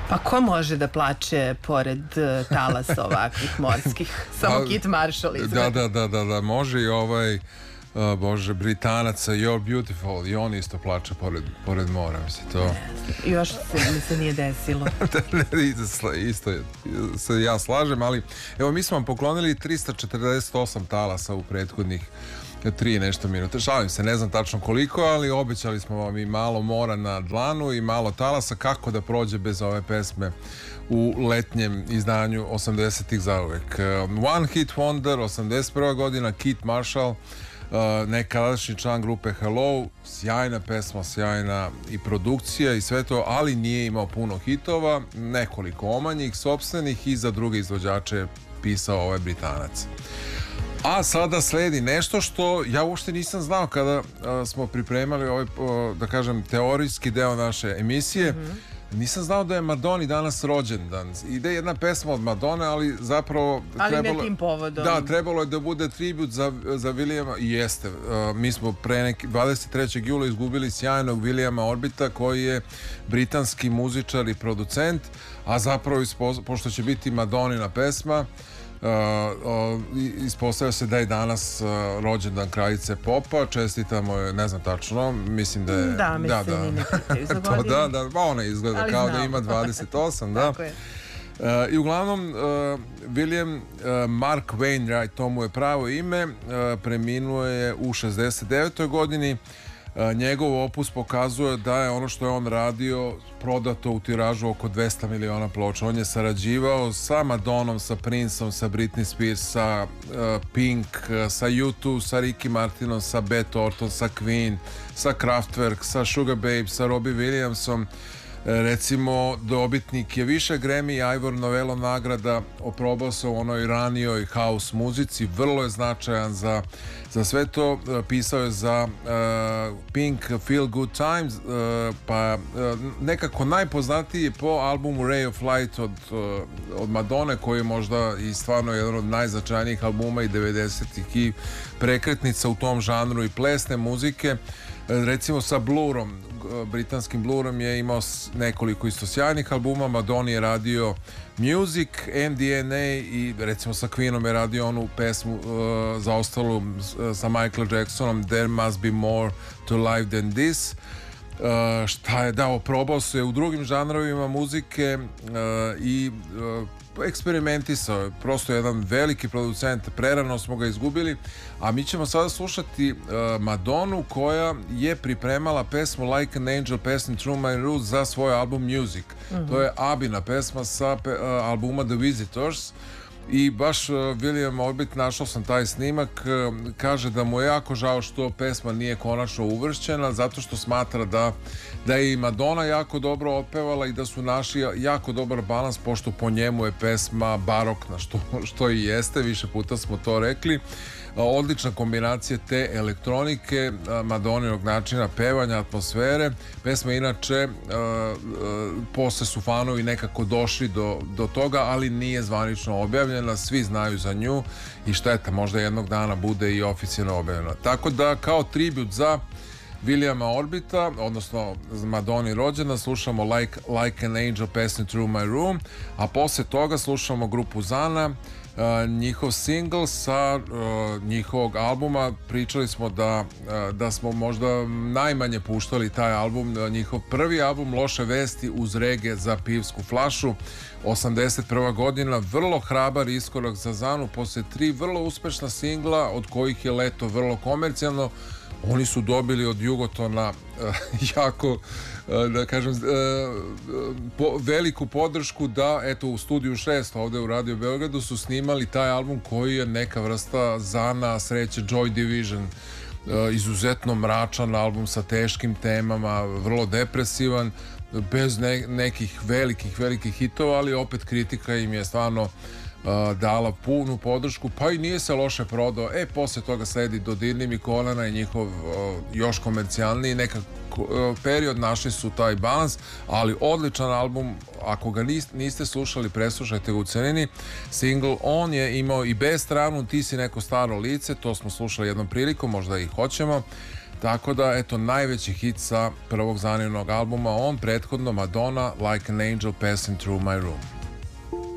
Pa ko može da plače pored talasa ovakvih morskih? Samo Kit Marshall izgleda. Da, može i Bože, Britanaca, You're Beautiful, i on isto plače pored mora, mislim, to... Još mi se nije desilo. Isto se ja slažem, ali evo, mi smo vam poklonili 348 talasa u prethodnih 3 nešto minuta. Šalim se, ne znam tačno koliko, ali obećali smo vam i malo mora na dlanu i malo talasa, kako da prođe bez ove pesme u letnjem izdanju 80-ih zauvek. One Hit Wonder, 81. godina, Kit Marshall, nekadašnji član grupe Hello, sjajna pesma, sjajna i produkcija i sve to, ali nije imao puno hitova, nekoliko omanjih, sopstvenih, i za druge izvođače pisao ovaj Britanac. A sada sledi nešto što ja uopšte nisam znao kada smo pripremali ovaj, da kažem, teorijski deo naše emisije. Nisam znao da je Madoni danas rođendan. Ide jedna pesma od Madone, ali zapravo... Ali ne tim povodom. Da, trebalo je da bude tribut za Williama, i jeste. Mi smo pre 23. jula izgubili sjajnog Williama Orbita, koji je britanski muzičar i producent, a zapravo, pošto će biti Madonina pesma, ispostavlja se da je danas rođendan kraljice popa. Čestitamo je, ne znam tačno, mislim da je... Da, mislim i ne pitaju za godinu. Da, ona izgleda ali kao da ima 28, da. Tako je. I uglavnom, William Mark Wainwright, to mu je pravo ime, preminuo je u 69. godini. Njegov opus pokazuje da je ono što je on radio prodato u tiražu oko 200 miliona ploča. On je sarađivao sa Madonom, sa Princeom, sa Britney Spears, sa Pink, sa U2, sa Ricky Martinom, sa Beth Orton, sa Queen, sa Kraftwerk, sa Sugar Babes, sa Robbie Williamsom. Recimo, dobitnik je više Grammy i Ivor Novello nagrada, oprobao se u onoj ranijoj house muzici, vrlo je značajan za sve to. Pisao je za Pink Feel Good Times, pa nekako najpoznatiji je po albumu Ray of Light od Madone, koji je možda i stvarno jedan od najznačajnijih albuma i 90-ih i prekretnica u tom žanru i plesne muzike. Recimo sa Blurom, britanskim Blurom je imao nekoliko isto sjajnih albuma. Madonna je radio Music, MDNA, i recimo sa Queenom je radio onu pesmu zaostalu sa Michael Jacksonom, There Must Be More to Life Than This. Šta je dao, probao se u drugim žanrovima muzike i eksperimentisao je, prosto jedan veliki producent. Prerano smo ga izgubili, a mi ćemo sada slušati Madonu, koja je pripremala pesmu Like an Angel Passing Through My Roots za svoj album Music. To je Abina pesma sa albuma The Visitors. I baš William Orbit, našao sam taj snimak, kaže da mu je jako žao što pesma nije konačno uvršćena, zato što smatra da je i Madonna jako dobro otpevala i da su naši jako dobar balans, pošto po njemu je pesma barokna, što i jeste, više puta smo to rekli. Odlična kombinacija te elektronike, Madoninog načina pevanja, atmosfere. Pesma inače, posle su fanovi nekako došli do toga, ali nije zvanično objavljena, svi znaju za nju i šteta, možda jednog dana bude i oficijalno objavljena. Tako da, kao tribut za Williama Orbita, odnosno Madoni rođena, slušamo Like an Angel Passing Through My Room, a posle toga slušamo grupu Zana, njihov single sa njihovog albuma. Pričali smo da smo možda najmanje puštali taj album, njihov prvi album Loše vesti uz rege za pivsku flašu, 81. godina, vrlo hrabar iskorak za Zanu, posle 3 vrlo uspešna singla, od kojih je Leto vrlo komercijalno. Oni su dobili od Jugotona jako, da kažem, veliku podršku da, eto, u Studiju 6 ovde u Radio Beogradu su snimali taj album koji je neka vrsta Zana, sreće, Joy Division. Izuzetno mračan album sa teškim temama, vrlo depresivan, bez nekih velikih hitova, ali opet kritika im je stvarno dala punu podršku, pa i nije se loše prodao. Posle toga sledi Dodirni mi kolena i njihov još komercijalniji period, našli su taj balans, ali odličan album. Ako ga niste slušali, preslušajte ga u celini. Single On je imao i B stranu, Ti si neko staro lice, to smo slušali jednom prilikom, možda i hoćemo. Tako da, eto, najveći hit sa prvog zanimnog albuma, on prethodno Madonna, Like an Angel Passing Through My Room.